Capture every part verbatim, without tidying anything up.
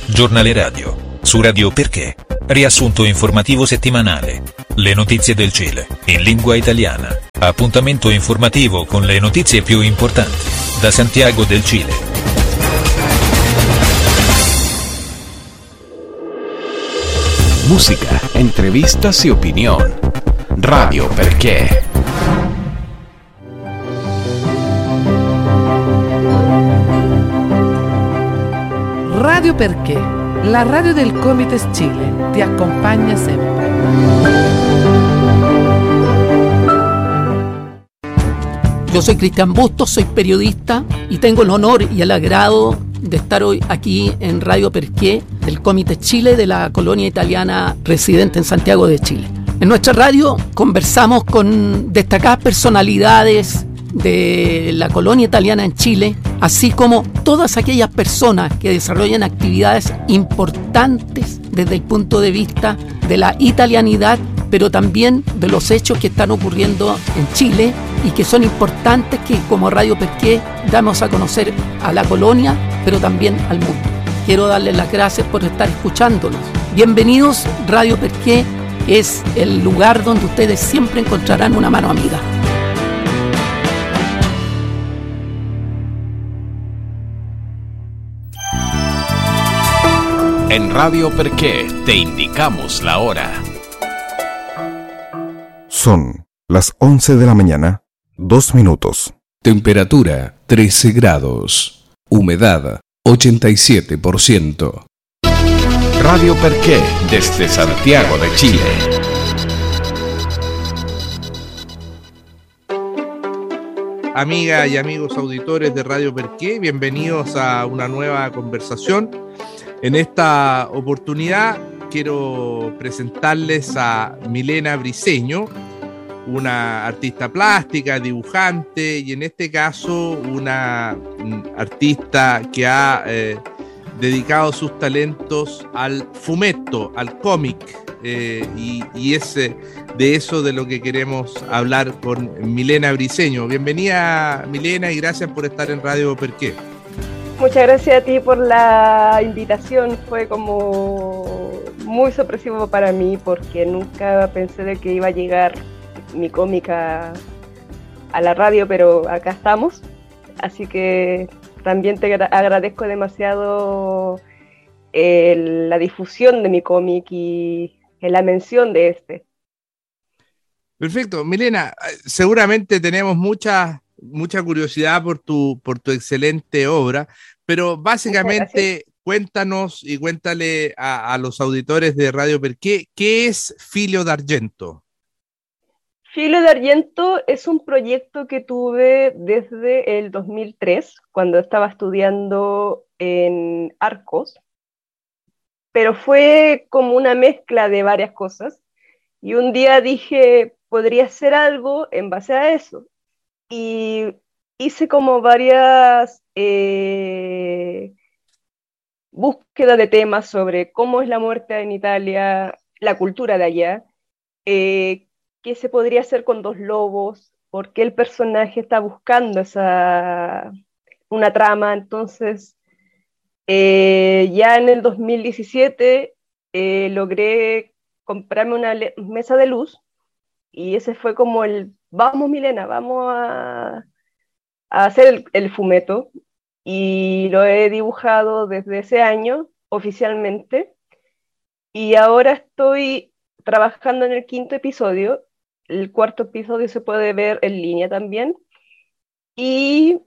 Giornale radio. Su Radio Perché. Riassunto informativo settimanale. Le notizie del Cile, in lingua italiana. Appuntamento informativo con le notizie più importanti. Da Santiago del Cile. Música, entrevistas y opinión. Radio Perché. Radio Perché, la radio del Comites Chile, ti acompaña siempre. Yo soy Cristian Bustos, soy periodista y tengo el honor y el agrado de estar hoy aquí en Radio Perché del Comites Chile de la colonia italiana residente en Santiago de Chile. En nuestra radio conversamos con destacadas personalidades de la colonia italiana en Chile, así como todas aquellas personas que desarrollan actividades importantes desde el punto de vista de la italianidad, pero también de los hechos que están ocurriendo en Chile y que son importantes que como Radio Perché damos a conocer a la colonia, pero también al mundo. Quiero darles las gracias por estar escuchándonos. Bienvenidos, Radio Perché es el lugar donde ustedes siempre encontrarán una mano amiga. En Radio Perché te indicamos la hora. Son las once de la mañana, dos minutos. Temperatura trece grados. Humedad ochenta y siete por ciento. Radio Perché desde Santiago de Chile. Amigas y amigos auditores de Radio Perché, bienvenidos a una nueva conversación. En esta oportunidad quiero presentarles a Milena Briceño, una artista plástica, dibujante y en este caso una artista que ha eh, dedicado sus talentos al fumetto, al cómic, eh, y, y es eh, de eso de lo que queremos hablar con Milena Briceño. Bienvenida, Milena, y gracias por estar en Radio Perché. Muchas gracias a ti por la invitación, fue como muy sorpresivo para mí porque nunca pensé de que iba a llegar mi cómica a la radio, pero acá estamos, así que también te gra- agradezco demasiado eh, la difusión de mi cómic y eh, la mención de este. Perfecto, Milena, seguramente tenemos mucha, mucha curiosidad por tu, por tu excelente obra, pero básicamente cuéntanos y cuéntale a, a los auditores de Radio Perché, ¿qué es Filio d'Argento? Filio d'Argento es un proyecto que tuve desde el dos mil tres, cuando estaba estudiando en Arcos, pero fue como una mezcla de varias cosas, y un día dije, podría hacer algo en base a eso, y hice como varias eh, búsquedas de temas sobre cómo es la muerte en Italia, la cultura de allá, eh, qué se podría hacer con dos lobos, por qué el personaje está buscando esa, una trama. Entonces, eh, ya en el dos mil diecisiete eh, logré comprarme una le- mesa de luz, y ese fue como el, vamos Milena, vamos a, a hacer el, el fumeto, y lo he dibujado desde ese año, oficialmente, y ahora estoy trabajando en el quinto episodio. El cuarto episodio se puede ver en línea también, y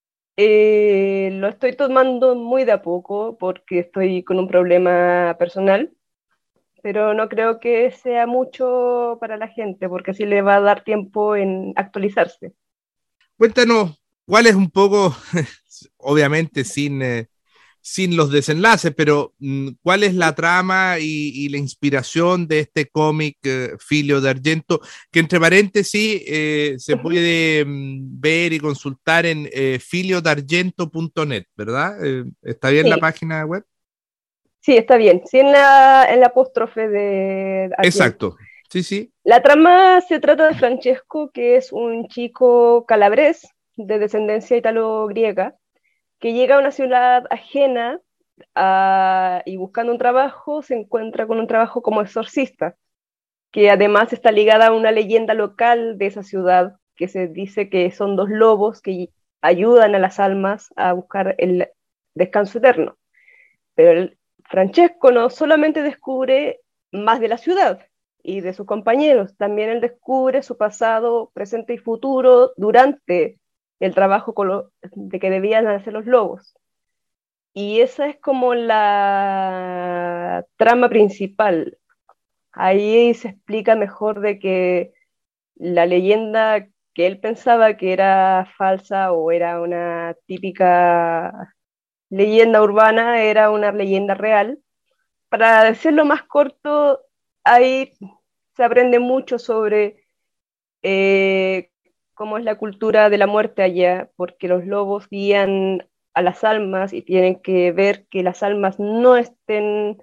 eh, lo estoy tomando muy de a poco porque estoy con un problema personal, pero no creo que sea mucho para la gente porque así le va a dar tiempo en actualizarse. Cuéntanos, ¿cuál es un poco, obviamente sin, eh, sin los desenlaces, pero mm, cuál es la trama y, y la inspiración de este cómic eh, Filio d'Argento, que entre paréntesis eh, se puede mm, ver y consultar en eh, filio d'argento punto net, ¿verdad? Eh, ¿Está bien, sí, la página web? Sí, está bien, sí, en la, en la apóstrofe de Argento. Exacto, sí, sí. La trama se trata de Francesco, que es un chico calabrés de descendencia italo-griega, que llega a una ciudad ajena a, y buscando un trabajo se encuentra con un trabajo como exorcista, que además está ligada a una leyenda local de esa ciudad, que se dice que son dos lobos que ayudan a las almas a buscar el descanso eterno. Pero el Francesco no solamente descubre más de la ciudad y de sus compañeros, también él descubre su pasado, presente y futuro durante el trabajo con lo, de que debían hacer los lobos. Y esa es como la trama principal. Ahí se explica mejor de que la leyenda que él pensaba que era falsa o era una típica leyenda urbana era una leyenda real. Para decirlo más corto, ahí se aprende mucho sobre eh, cómo es la cultura de la muerte allá, porque los lobos guían a las almas y tienen que ver que las almas no estén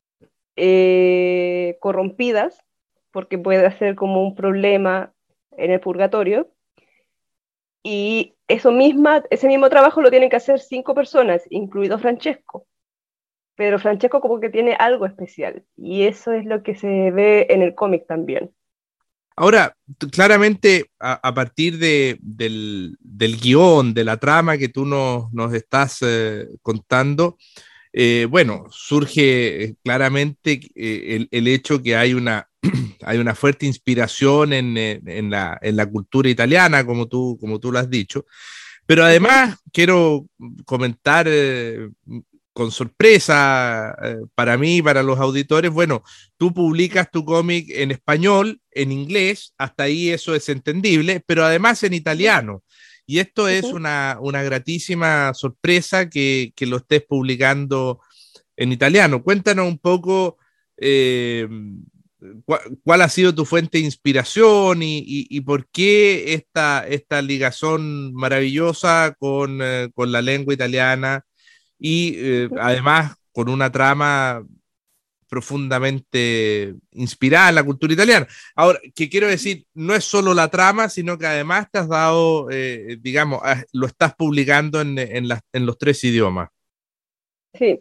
eh, corrompidas, porque puede ser como un problema en el purgatorio. Y eso misma, ese mismo trabajo lo tienen que hacer cinco personas, incluido Francesco. Pero Francesco como que tiene algo especial, y eso es lo que se ve en el cómic también. Ahora, tú, claramente, a, a partir de, del, del guión, de la trama que tú nos, nos estás eh, contando, eh, bueno, surge eh, claramente eh, el, el hecho que hay una, hay una fuerte inspiración en, en, en, la, en la cultura italiana, como tú, como tú lo has dicho. Pero además quiero comentar eh, con sorpresa eh, para mí y para los auditores, bueno, tú publicas tu cómic en español, en inglés, hasta ahí eso es entendible, pero además en italiano. Y esto es Uh-huh. una, una gratísima sorpresa que, que lo estés publicando en italiano. Cuéntanos un poco eh, cu- cuál ha sido tu fuente de inspiración y, y- y por qué esta, esta ligazón maravillosa con, eh, con la lengua italiana y eh, además con una trama profundamente inspirada en la cultura italiana. Ahora, que quiero decir, no es solo la trama, sino que además te has dado, eh, digamos, ah, lo estás publicando en, en, las- en los tres idiomas. Sí.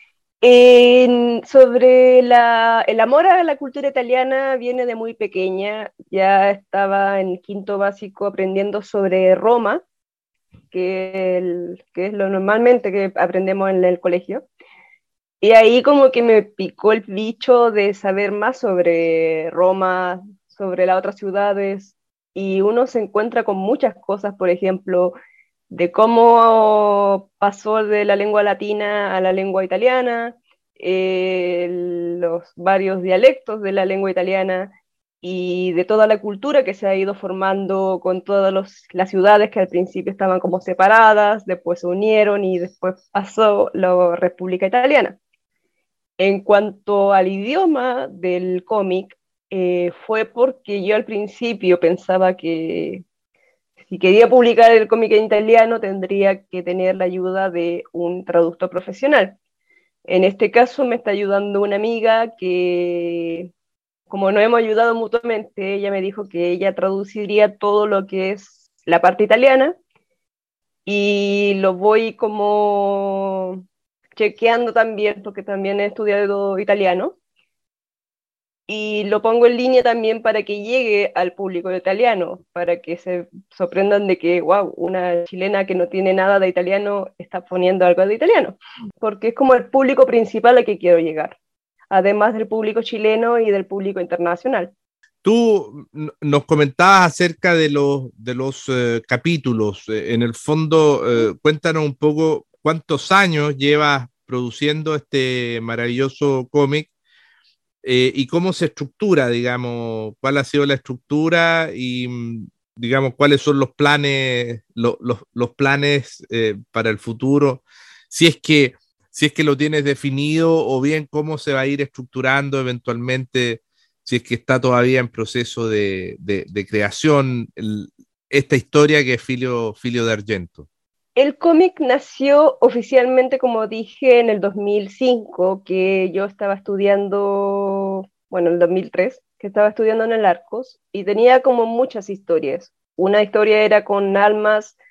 En- sobre la, el amor a la cultura italiana viene de muy pequeña. Ya estaba en quinto básico aprendiendo sobre Roma, que, el- que es lo normalmente que aprendemos en el colegio. Y ahí como que me picó el bicho de saber más sobre Roma, sobre las otras ciudades, y uno se encuentra con muchas cosas, por ejemplo, de cómo pasó de la lengua latina a la lengua italiana, eh, los varios dialectos de la lengua italiana y de toda la cultura que se ha ido formando con todas los- las ciudades que al principio estaban como separadas, después se unieron y después pasó la República Italiana. En cuanto al idioma del cómic, eh, fue porque yo al principio pensaba que si quería publicar el cómic en italiano tendría que tener la ayuda de un traductor profesional. En este caso me está ayudando una amiga que, como nos hemos ayudado mutuamente, ella me dijo que ella traduciría todo lo que es la parte italiana y lo voy como chequeando también, porque también he estudiado italiano, y lo pongo en línea también para que llegue al público italiano, para que se sorprendan de que, wow, una chilena que no tiene nada de italiano está poniendo algo de italiano, porque es como el público principal al que quiero llegar, además del público chileno y del público internacional. Tú n- nos comentabas acerca de los, de los eh, capítulos. Eh, en el fondo, eh, cuéntanos un poco cuántos años llevas produciendo este maravilloso cómic eh, y cómo se estructura, digamos, cuál ha sido la estructura y, mm, digamos, cuáles son los planes, lo- los, los planes eh, para el futuro, si es que, si es que lo tienes definido o bien cómo se va a ir estructurando eventualmente, si es que está todavía en proceso de, de- de creación el- esta historia que es Filio, Filio de Argento. El cómic nació oficialmente, como dije, en el dos mil cinco, que yo estaba estudiando, bueno, en el dos mil tres, que estaba estudiando en el Arcos, y tenía como muchas historias. Una historia era con almas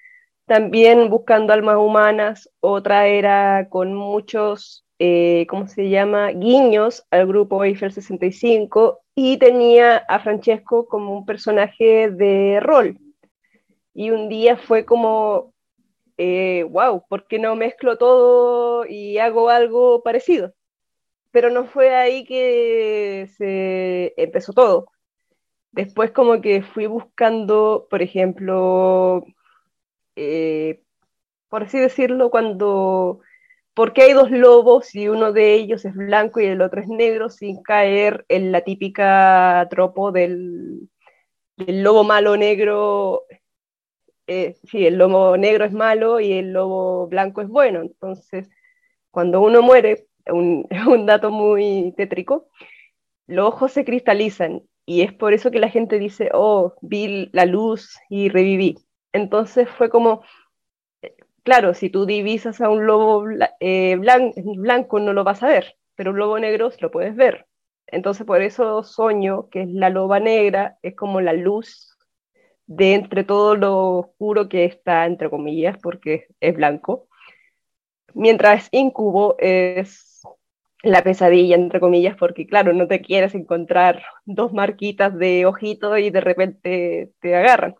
también buscando almas humanas, otra era con muchos, eh, ¿cómo se llama?, guiños al grupo Eiffel sesenta y cinco, y tenía a Francesco como un personaje de rol. Y un día fue como, eh, wow, ¿por qué no mezclo todo y hago algo parecido? Pero no fue ahí que se empezó todo. Después como que fui buscando, por ejemplo, eh, por así decirlo, cuando, ¿por qué hay dos lobos y uno de ellos es blanco y el otro es negro, sin caer en la típica tropo del, del lobo malo negro? Eh, sí, el lobo negro es malo y el lobo blanco es bueno. Entonces, cuando uno muere, un, un dato muy tétrico, los ojos se cristalizan y es por eso que la gente dice, oh, vi la luz y reviví. Entonces fue como, claro, si tú divisas a un lobo eh, blan blanco no lo vas a ver, pero un lobo negro lo puedes ver. Entonces por eso Soño, que es la loba negra, es como la luz de entre todo lo oscuro que está, entre comillas, porque es blanco. Mientras Incubo es la pesadilla, entre comillas, porque claro, no te quieres encontrar dos marquitas de ojito y de repente te agarran.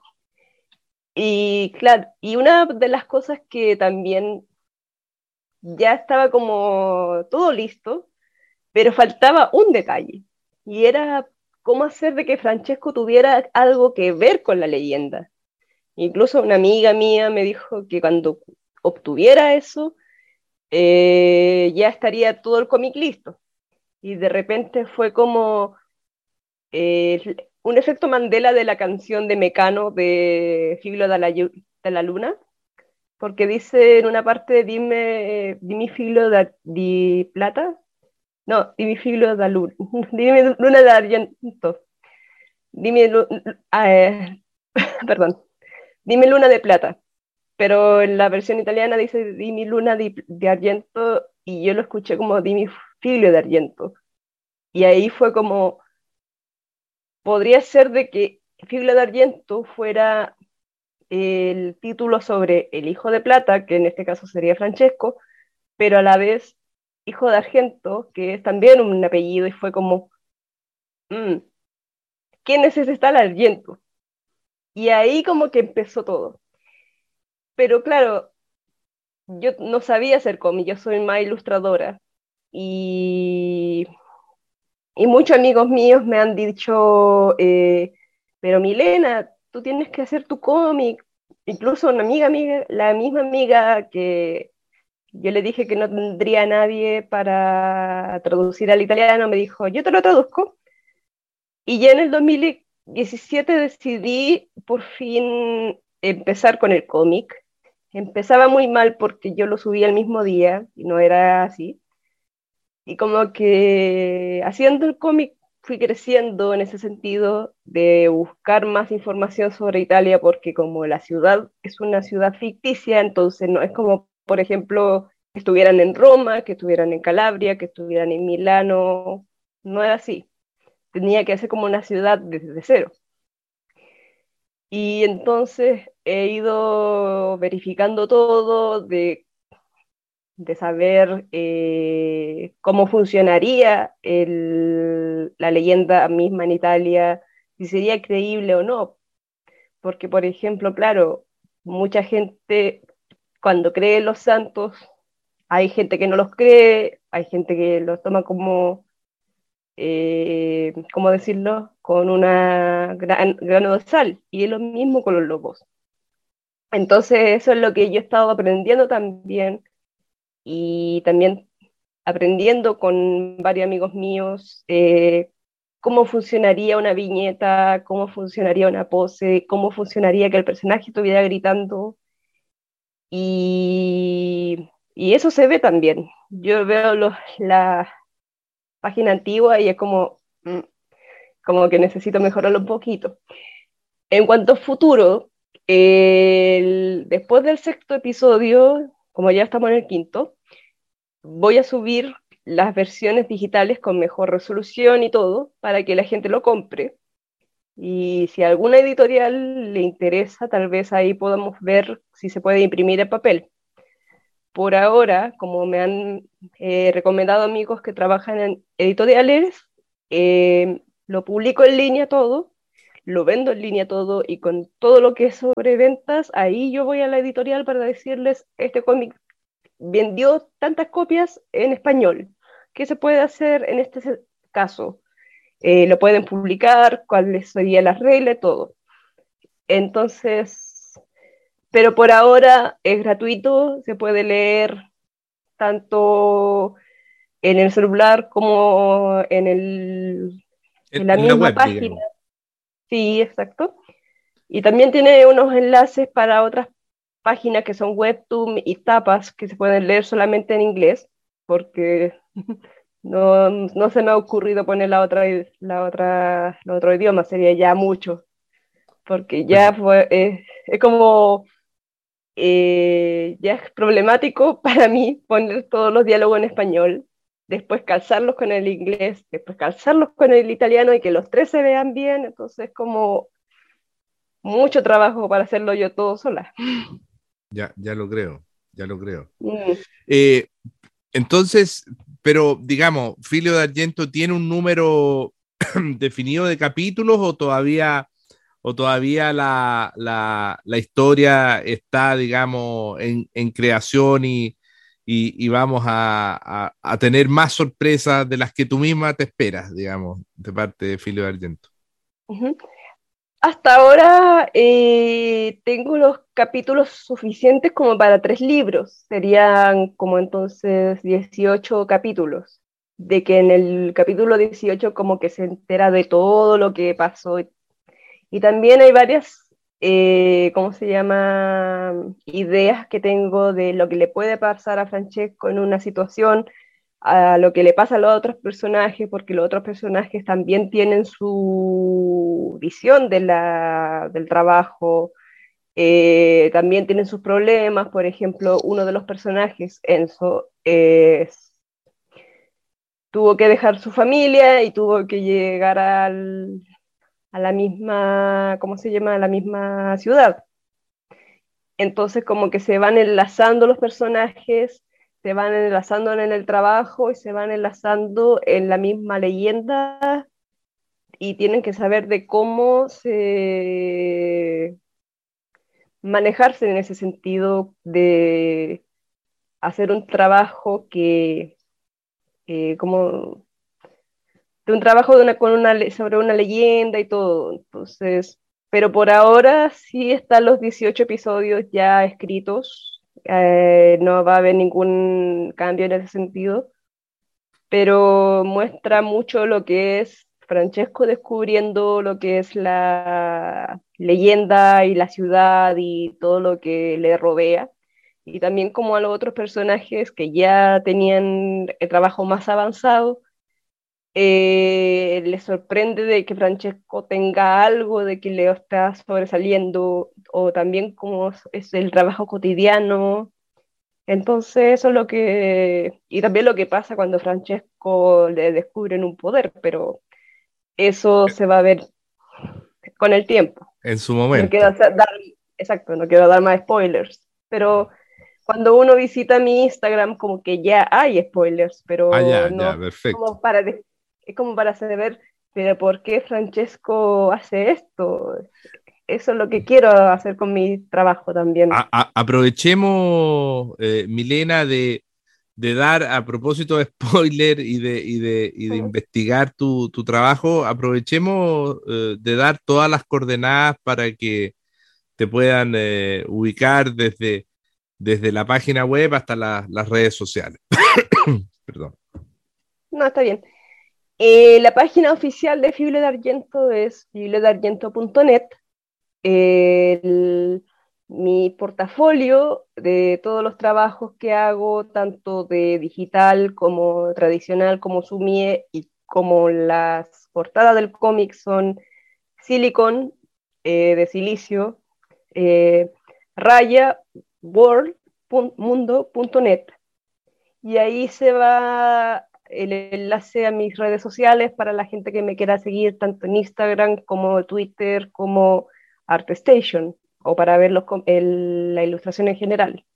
Y claro, y una de las cosas que también ya estaba como todo listo, pero faltaba un detalle, y era cómo hacer de que Francesco tuviera algo que ver con la leyenda. Incluso una amiga mía me dijo que cuando obtuviera eso, eh, ya estaría todo el cómic listo. Y de repente fue como eh, un efecto Mandela de la canción de Mecano de Filo de la, de la Luna, porque dice en una parte, dime, dime filo de, di plata, no, dime filo de luna, dime luna de argento, dime, eh, perdón, dime luna de plata, pero en la versión italiana dice dime luna de, de argento, y yo lo escuché como dime filo de argento, y ahí fue como, podría ser de que Filo de Argento fuera el título sobre el hijo de plata, que en este caso sería Francesco, pero a la vez hijo de Argento, que es también un apellido, y fue como, mmm, ¿quién es ese tal Argento? Y ahí como que empezó todo. Pero claro, yo no sabía hacer cómic, yo soy más ilustradora, y, y muchos amigos míos me han dicho, eh, pero Milena, tú tienes que hacer tu cómic. Incluso una amiga, amiga, la misma amiga que yo le dije que no tendría a nadie para traducir al italiano, me dijo, yo te lo traduzco. Y ya en el dos mil diecisiete decidí por fin empezar con el cómic. Empezaba muy mal porque yo lo subí el mismo día y no era así. Y como que haciendo el cómic fui creciendo en ese sentido de buscar más información sobre Italia, porque como la ciudad es una ciudad ficticia, entonces no es como, por ejemplo, que estuvieran en Roma, que estuvieran en Calabria, que estuvieran en Milano, no era así. Tenía que hacer como una ciudad desde cero. Y entonces he ido verificando todo de de saber eh, cómo funcionaría el, la leyenda misma en Italia, si sería creíble o no. Porque, por ejemplo, claro, mucha gente cuando cree en los santos, hay gente que no los cree, hay gente que los toma como, eh, ¿cómo decirlo?, con una gran, grano de sal, y es lo mismo con los lobos. Entonces, eso es lo que yo he estado aprendiendo también, y también aprendiendo con varios amigos míos eh, cómo funcionaría una viñeta, cómo funcionaría una pose, cómo funcionaría que el personaje estuviera gritando. Y, y eso se ve también. Yo veo los, la página antigua y es como, mm, como que necesito mejorarlo un poquito. En cuanto a futuro, el, después del sexto episodio, como ya estamos en el quinto, voy a subir las versiones digitales con mejor resolución y todo para que la gente lo compre. Y si a alguna editorial le interesa, tal vez ahí podamos ver si se puede imprimir en papel. Por ahora, como me han eh, recomendado amigos que trabajan en editoriales, eh, lo publico en línea todo, lo vendo en línea todo, y con todo lo que es sobre ventas, ahí yo voy a la editorial para decirles, este cómic vendió tantas copias en español. ¿Qué se puede hacer en este caso? Eh, lo pueden publicar, cuáles serían las reglas, todo. Entonces, pero por ahora es gratuito, se puede leer tanto en el celular como en, el, En, en la en la misma web, página. digamos. Sí, exacto. Y también tiene unos enlaces para otras páginas que son Webtoon y Tapas, que se pueden leer solamente en inglés, porque no, no se me ha ocurrido poner la otra, la otra, el otro idioma, sería ya mucho, porque ya fue, eh, es como, eh, ya es problemático para mí poner todos los diálogos en español, después calzarlos con el inglés, después calzarlos con el italiano y que los tres se vean bien, entonces como mucho trabajo para hacerlo yo todo sola. Ya, ya lo creo, ya lo creo. Mm. Eh, entonces, pero digamos, Filio de Argento tiene un número definido de capítulos o todavía, o todavía la, la, la historia está, digamos, en, en creación y, y, y vamos a, a, a tener más sorpresas de las que tú misma te esperas, digamos, de parte de Filio de Argento. Uh-huh. Hasta ahora eh, tengo los capítulos suficientes como para tres libros. Serían como entonces dieciocho capítulos. De que en el capítulo dieciocho como que se entera de todo lo que pasó. Y también hay varias, eh, ¿cómo se llama? Ideas que tengo de lo que le puede pasar a Francesco en una situación, a lo que le pasa a los otros personajes, porque los otros personajes también tienen su visión de la, del trabajo, eh, también tienen sus problemas. Por ejemplo, uno de los personajes, Enzo, eh, tuvo que dejar su familia y tuvo que llegar al, a la misma, ¿cómo se llama? A la misma ciudad. Entonces como que se van enlazando los personajes, se van enlazando en el trabajo y se van enlazando en la misma leyenda, y tienen que saber de cómo se manejarse en ese sentido de hacer un trabajo que, eh, como, de un trabajo de una, con una, sobre una leyenda y todo. Entonces, pero por ahora sí están los dieciocho episodios ya escritos. Eh, no va a haber ningún cambio en ese sentido, pero muestra mucho lo que es Francesco descubriendo lo que es la leyenda y la ciudad y todo lo que le rodea, y también como a los otros personajes que ya tenían el trabajo más avanzado, eh, le sorprende de que Francesco tenga algo, de que le está sobresaliendo, o también como es el trabajo cotidiano. Entonces eso es lo que, y también lo que pasa cuando Francesco le descubren un poder, pero eso se va a ver con el tiempo. En su No quiero momento. hacer- dar, exacto, no quiero dar más spoilers, pero cuando uno visita mi Instagram como que ya hay spoilers, Ah, pero ya, no ya, es perfecto. como para, de- es como para saber, pero ¿por qué Francesco hace esto? Eso es lo que quiero hacer con mi trabajo también. A- a- aprovechemos, eh, Milena, de, de dar, a propósito de spoiler y de, y de, y de investigar tu, tu trabajo, aprovechemos eh, de dar todas las coordenadas para que te puedan eh, ubicar desde, desde la página web hasta la- las redes sociales. Perdón. No, está bien. Eh, la página oficial de Fibre de Argento es fibre de argento punto net. El- mi portafolio de todos los trabajos que hago, tanto de digital como tradicional, como Sumie, y como las portadas del cómic, son Silicon, eh, de silicio, eh, raya world punto mundo punto net. Y ahí se va el enlace a mis redes sociales para la gente que me quiera seguir tanto en Instagram como Twitter como ArtStation, o para ver los, el, la ilustración en general.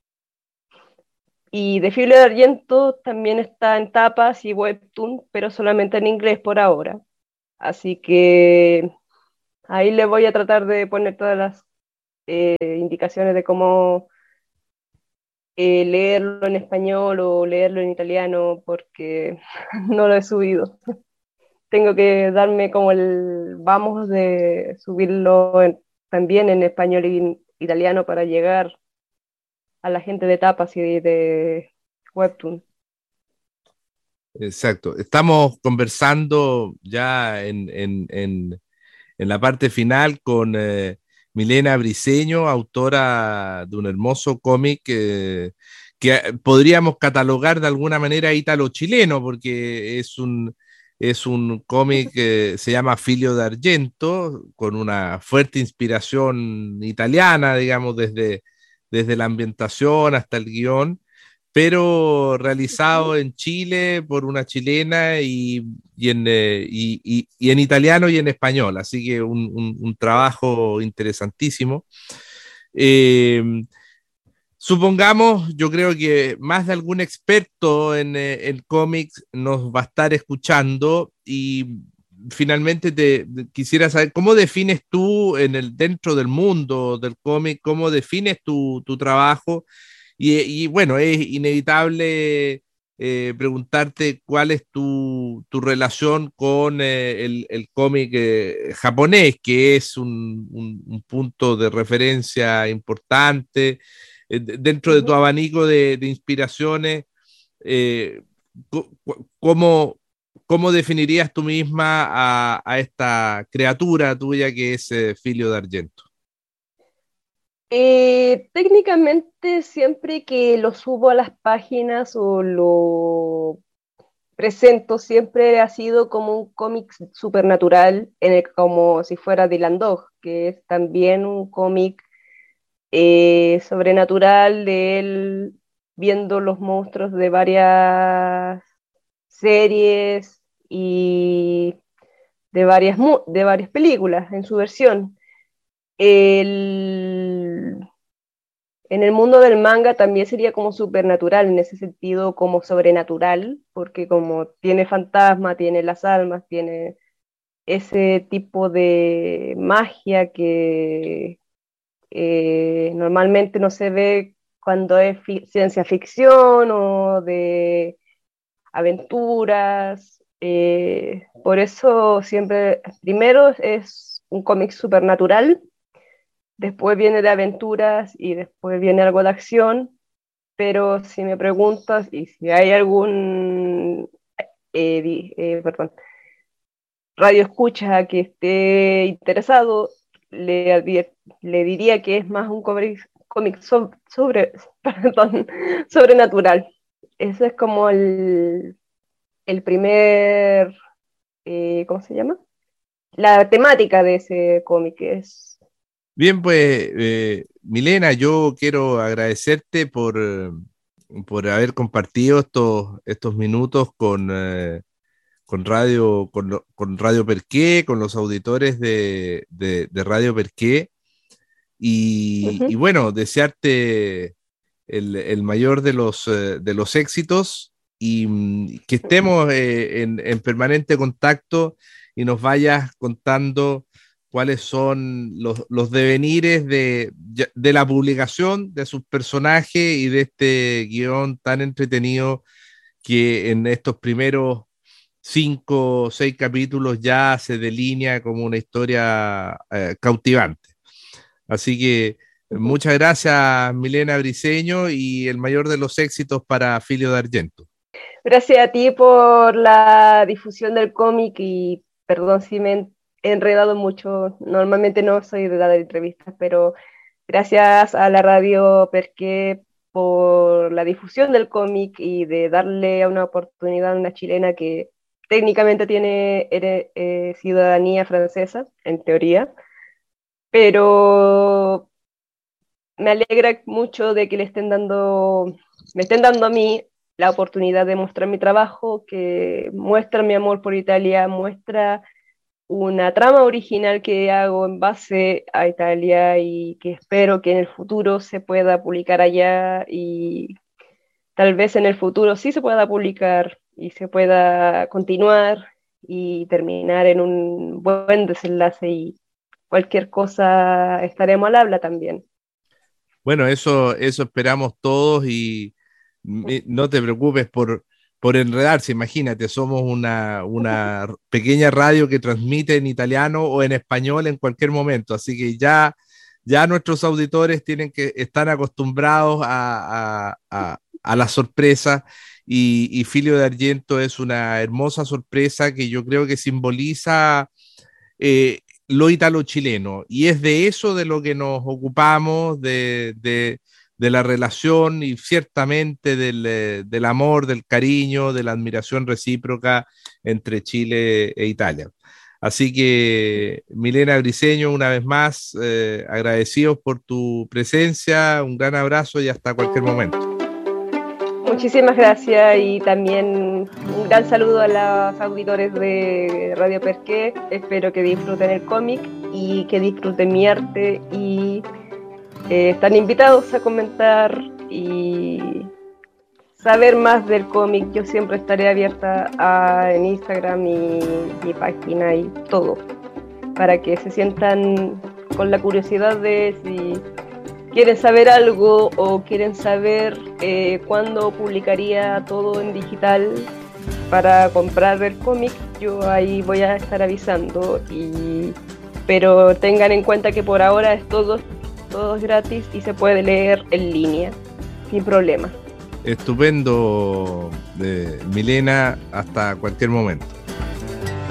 Y de Filo de Argento también está en tapas y webtoon, pero solamente en inglés por ahora. Así que ahí le voy a tratar de poner todas las eh, indicaciones de cómo eh, leerlo en español o leerlo en italiano, porque no lo he subido. Tengo que darme como el vamos de subirlo en, también en español y en italiano para llegar a la gente de tapas y de, de webtoon. Exacto. Estamos conversando ya en, en, en, en la parte final con eh, Milena Briceño, autora de un hermoso cómic eh, que podríamos catalogar de alguna manera ítalo-chileno, porque es un, es un cómic que se llama Filio d'Argento, con una fuerte inspiración italiana, digamos, desde, desde la ambientación hasta el guión, pero realizado en Chile por una chilena y, y, en, eh, y, y, y en italiano y en español, así que un, un, un trabajo interesantísimo. Eh, supongamos, yo creo que más de algún experto en, eh, en cómics nos va a estar escuchando y finalmente te, te quisiera saber cómo defines tú en el, dentro del mundo del cómic, cómo defines tu, tu trabajo. Y, y, bueno, es inevitable eh, preguntarte cuál es tu, tu relación con eh, el, el cómic eh, japonés, que es un, un, un punto de referencia importante eh, dentro de tu abanico de, de inspiraciones. Eh, ¿cómo, ¿Cómo definirías tú misma a, a esta criatura tuya que es eh, Filio d'Argento? Eh, técnicamente siempre que lo subo a las páginas o lo presento, siempre ha sido como un cómic supernatural, en el, como si fuera Dylan Dog, que es también un cómic eh, sobrenatural de él viendo los monstruos de varias series y de varias, de varias películas en su versión. El, en el mundo del manga también sería como supernatural, en ese sentido como sobrenatural, porque como tiene fantasma, tiene las almas, tiene ese tipo de magia que eh, normalmente no se ve cuando es fi ciencia ficción o de aventuras. Eh, por eso siempre, primero es un cómic supernatural, después viene de aventuras y después viene algo de acción, pero si me preguntas y si hay algún eh, di, eh, perdón, radio escucha que esté interesado, le, le diría que es más un cómic, cómic sobre, sobre, perdón, sobrenatural. Ese es como el, el primer, eh, ¿cómo se llama? La temática de ese cómic es... Bien, pues, eh, Milena, yo quiero agradecerte por, eh, por haber compartido estos, estos minutos con, eh, con Radio, con, lo- con Radio Perqué, con los auditores de, de, de Radio Perqué. Y, y Uh-huh. bueno, desearte el, el mayor de los, eh, de los éxitos y mm, que estemos eh, en, en permanente contacto y nos vayas contando cuáles son los, los devenires de, ya- de la publicación de sus personajes y de este guión tan entretenido que en estos primeros cinco o seis capítulos ya se delinea como una historia eh, cautivante. Así que Uh-huh. muchas gracias, Milena Briceño, y el mayor de los éxitos para Filio d'Argento. Gracias a ti por la difusión del cómic y perdón si me he enredado mucho. Normalmente no soy de dar entrevistas, pero gracias a la radio Perqué por la difusión del cómic y de darle una oportunidad a una chilena que técnicamente tiene eh, ciudadanía francesa, en teoría, pero me alegra mucho de que le estén dando, me estén dando a mí la oportunidad de mostrar mi trabajo, que muestra mi amor por Italia, muestra una trama original que hago en base a Italia y que espero que en el futuro se pueda publicar allá y tal vez en el futuro sí se pueda publicar y se pueda continuar y terminar en un buen desenlace y cualquier cosa estaremos al habla también. Bueno, eso, eso esperamos todos y no te preocupes por, por enredarse, imagínate, somos una, una pequeña radio que transmite en italiano o en español en cualquier momento, así que ya, ya nuestros auditores tienen que estar acostumbrados a, a, a, a la sorpresa y, y Filio de Argento es una hermosa sorpresa que yo creo que simboliza eh, lo italo-chileno y es de eso de lo que nos ocupamos, de... de de la relación y ciertamente del, del amor, del cariño, de la admiración recíproca entre Chile e Italia. Así que, Milena Briceño, una vez más, eh, agradecidos por tu presencia, un gran abrazo y hasta cualquier momento. Muchísimas gracias y también un gran saludo a los auditores de Radio Perqué. Espero que disfruten el cómic y que disfruten mi arte y Eh, están invitados a comentar y saber más del cómic. Yo siempre estaré abierta a, en Instagram y mi página y todo, para que se sientan con la curiosidad de si quieren saber algo o quieren saber eh, cuándo publicaría todo en digital para comprar el cómic. Yo ahí voy a estar avisando, y, pero tengan en cuenta que por ahora es todo todo es gratis y se puede leer en línea sin problema. Estupendo, eh, Milena, hasta cualquier momento.